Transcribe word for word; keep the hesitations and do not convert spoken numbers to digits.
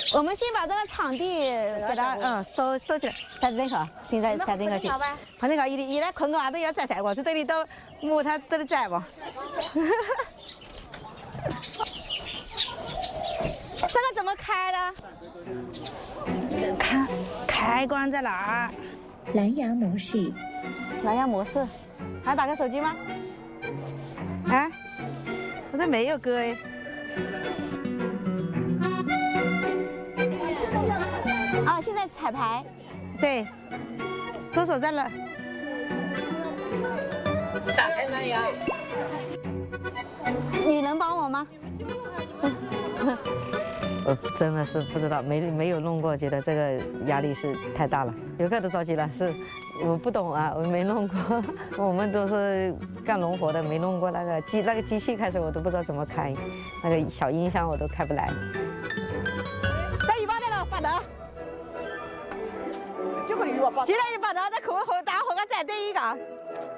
我们先把这个场地给它嗯收收起来，晒真好，现在晒真个去。反正个伊伊来困个话都要晒晒，我这这里都木它这里晒不。这个怎么开的？开开关在哪儿？ 蓝牙模式。 蓝牙模式，还要打开手机吗？啊，我这没有歌哎。啊，现在彩排。对，搜索在了。 打开蓝牙。 你能帮我吗？我真的是不知道，没没有弄过，觉得这个压力是太大了，游客都着急了，是我不懂啊，我没弄过，我们都是干农活的，没弄过那个机那个机器，开始我都不知道怎么开，那个小音箱我都开不来。在一把的了，把的。就个鱼吧，现在一把的，在口后打火个再对一个。